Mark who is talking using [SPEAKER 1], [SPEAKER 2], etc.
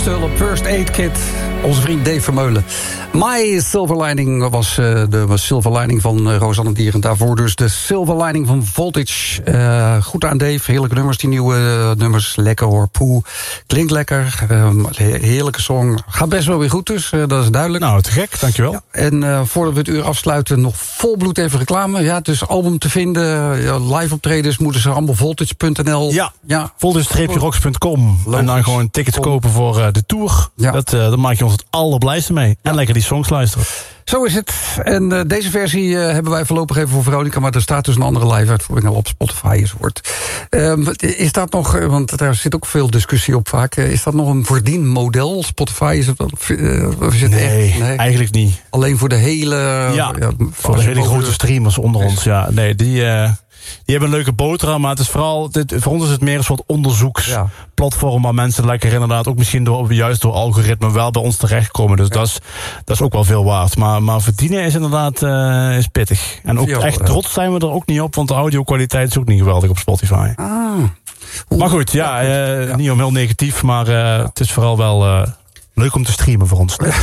[SPEAKER 1] Eerste hulp, First Aid Kit. Onze vriend Dave Vermeulen. My Silver Lining was de Silver Lining van Rosanne Dier. En daarvoor dus de Silver Lining van Voltage. Goed aan Dave, heerlijke nummers, die nieuwe nummers. Lekker hoor, poe. Klinkt lekker. Heerlijke song. Gaat best wel weer goed dus, dat is duidelijk.
[SPEAKER 2] Nou, te gek, dankjewel.
[SPEAKER 1] Ja, en voordat we het uur afsluiten, nog volbloed even reclame. Ja, dus album te vinden, live optredens moeten ze allemaal voltage.nl.
[SPEAKER 2] Ja. Voltage-rocks.com. En dan gewoon tickets kopen voor de tour.
[SPEAKER 1] Ja.
[SPEAKER 2] Dan maak je ons het allerblijste mee. En lekker die songs luisteren.
[SPEAKER 1] Zo is het. En deze versie hebben wij voorlopig even voor Veronica, maar er staat dus een andere live-uitvoering al op Spotify enzovoort. Is dat nog, want daar zit ook veel discussie op vaak, is dat nog een verdienmodel? Spotify is het wel?
[SPEAKER 2] Nee, eigenlijk niet.
[SPEAKER 1] Alleen voor de hele...
[SPEAKER 2] voor de hele grote streamers onder ons. Ja, nee, die hebben een leuke boterham, maar het is vooral, voor ons is het meer een soort onderzoeksplatform waar mensen lekker inderdaad ook misschien juist door algoritme wel bij ons terechtkomen. Dus dat is ook wel veel waard. Maar verdienen is inderdaad is pittig. En ook echt trots zijn we er ook niet op, want de audio-kwaliteit is ook niet geweldig op Spotify. Maar goed, niet om heel negatief, maar het is vooral wel leuk om te streamen voor ons.